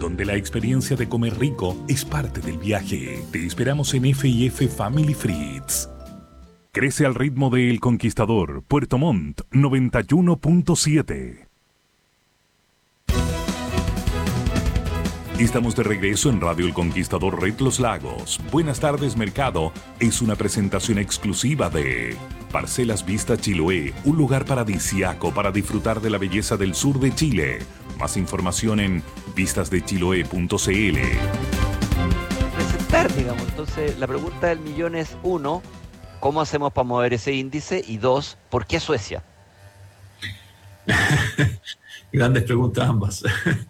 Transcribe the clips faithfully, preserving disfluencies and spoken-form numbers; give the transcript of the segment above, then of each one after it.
donde la experiencia de comer rico es parte del viaje. Te esperamos en F y F Family Fritz. Crece al ritmo de El Conquistador, Puerto Montt, noventa y uno punto siete. Estamos de regreso en Radio El Conquistador Red Los Lagos. Buenas tardes, mercado. Es una presentación exclusiva de Parcelas Vista Chiloé, un lugar paradisíaco para disfrutar de la belleza del sur de Chile. Más información en vistas de chiloé punto c l. Presentar, digamos. Entonces, la pregunta del millón es, uno, ¿cómo hacemos para mover ese índice? Y dos, ¿por qué Suecia? Grandes preguntas ambas.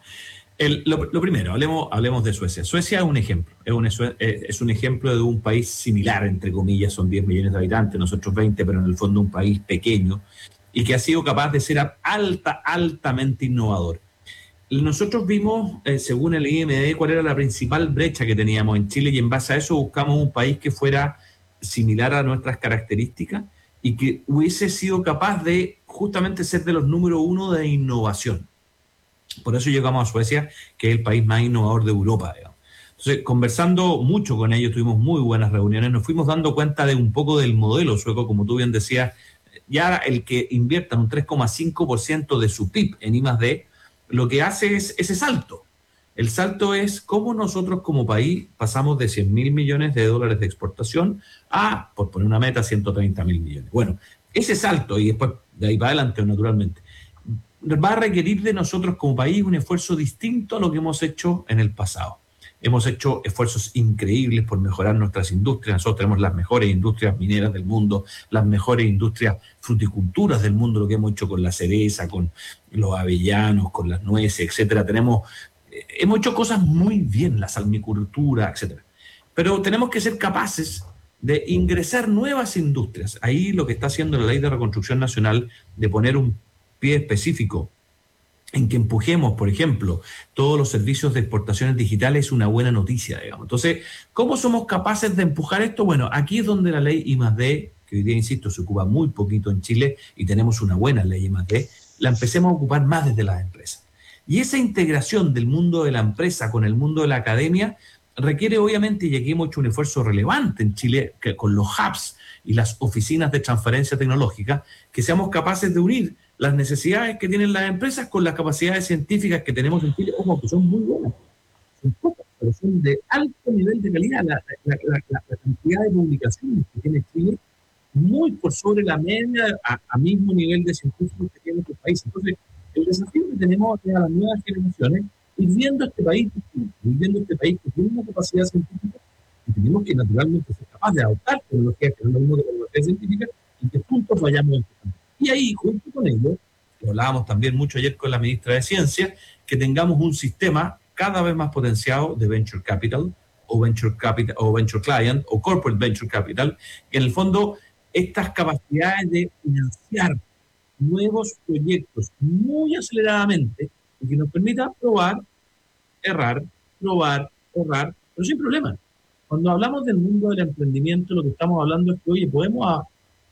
El, lo, lo primero, hablemos, hablemos de Suecia. Suecia es un ejemplo, es un, es un ejemplo de un país similar, entre comillas, son diez millones de habitantes, nosotros veinte, pero en el fondo un país pequeño y que ha sido capaz de ser alta, altamente innovador. Nosotros vimos, eh, según el I M D, cuál era la principal brecha que teníamos en Chile y en base a eso buscamos un país que fuera similar a nuestras características y que hubiese sido capaz de justamente ser de los número uno de innovación. Por eso llegamos a Suecia, que es el país más innovador de Europa, digamos. Entonces, conversando mucho con ellos, tuvimos muy buenas reuniones, nos fuimos dando cuenta de un poco del modelo sueco, como tú bien decías, ya el que invierta un tres coma cinco por ciento de su P I B en I más D, lo que hace es ese salto. El salto es cómo nosotros como país pasamos de cien mil millones de dólares de exportación a, por poner una meta, ciento treinta mil millones. Bueno, ese salto, y después de ahí para adelante, naturalmente, va a requerir de nosotros como país un esfuerzo distinto a lo que hemos hecho en el pasado. Hemos hecho esfuerzos increíbles por mejorar nuestras industrias. Nosotros tenemos las mejores industrias mineras del mundo, las mejores industrias fruticulturas del mundo, lo que hemos hecho con la cereza, con los avellanos, con las nueces, etcétera. Tenemos, hemos hecho cosas muy bien, la salmicultura, etcétera. Pero tenemos que ser capaces de ingresar nuevas industrias. Ahí lo que está haciendo la Ley de Reconstrucción Nacional, de poner un pie específico en que empujemos, por ejemplo, todos los servicios de exportaciones digitales, es una buena noticia, digamos. Entonces, ¿cómo somos capaces de empujar esto? Bueno, aquí es donde la ley I más D, que hoy día, insisto, se ocupa muy poquito en Chile y tenemos una buena ley I más D, la empecemos a ocupar más desde las empresas. Y esa integración del mundo de la empresa con el mundo de la academia requiere, obviamente, y aquí hemos hecho un esfuerzo relevante en Chile, que con los hubs y las oficinas de transferencia tecnológica, que seamos capaces de unir las necesidades que tienen las empresas con las capacidades científicas que tenemos en Chile, ojo, que son muy buenas, son pocas, pero son de alto nivel de calidad. La, la, la, la, la cantidad de publicaciones que tiene Chile, muy por sobre la media, a, a mismo nivel de científicos que tiene este país. Entonces, el desafío que tenemos a las nuevas generaciones es viendo este país, viendo este país que tiene una capacidad científica y tenemos que naturalmente ser capaces de adoptar tecnologías que no es lo mismo que tecnología científica y que juntos vayamos empezando. Y ahí, junto con ello, que hablábamos también mucho ayer con la ministra de Ciencia, que tengamos un sistema cada vez más potenciado de venture capital o venture capital o venture client o corporate venture capital, que en el fondo estas capacidades de financiar nuevos proyectos muy aceleradamente y que nos permita probar, errar, probar, errar, pero sin problema. Cuando hablamos del mundo del emprendimiento, lo que estamos hablando es que, oye, podemos a,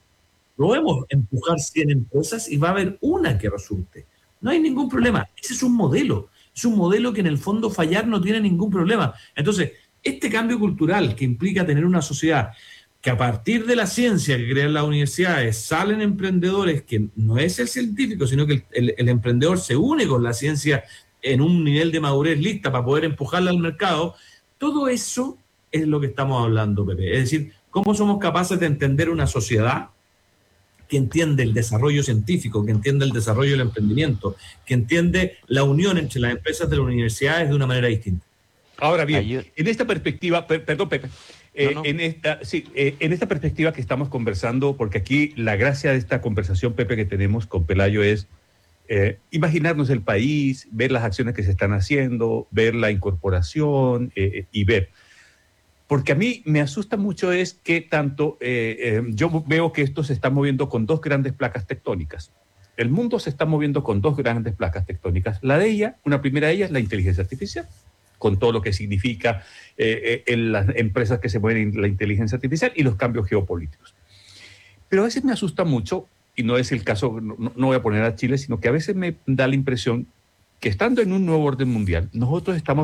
podemos empujar cien empresas y va a haber una que resulte. No hay ningún problema. Ese es un modelo. Es un modelo que en el fondo fallar no tiene ningún problema. Entonces, este cambio cultural que implica tener una sociedad que a partir de la ciencia que crean las universidades salen emprendedores, que no es el científico, sino que el, el, el emprendedor se une con la ciencia en un nivel de madurez lista para poder empujarla al mercado, todo eso es lo que estamos hablando, Pepe. Es decir, cómo somos capaces de entender una sociedad que entiende el desarrollo científico, que entiende el desarrollo del emprendimiento, que entiende la unión entre las empresas de las universidades de una manera distinta. Ahora bien, en esta perspectiva, per, perdón Pepe, eh, no, no. En, esta, sí, eh, en esta perspectiva que estamos conversando, porque aquí la gracia de esta conversación, Pepe, que tenemos con Pelayo es eh, imaginarnos el país, ver las acciones que se están haciendo, ver la incorporación eh, y ver. Porque a mí me asusta mucho es que tanto, eh, eh, yo veo que esto se está moviendo con dos grandes placas tectónicas. El mundo se está moviendo con dos grandes placas tectónicas. La de ella, una primera de ellas, la inteligencia artificial, con todo lo que significa eh, en las empresas que se mueven en la inteligencia artificial y los cambios geopolíticos. Pero a veces me asusta mucho, y no es el caso, no, no voy a poner a Chile, sino que a veces me da la impresión que estando en un nuevo orden mundial, nosotros estamos